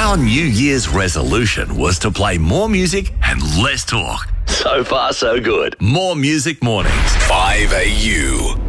Our New Year's resolution was to play more music and less talk. So far, so good. More Music Mornings. 5AU.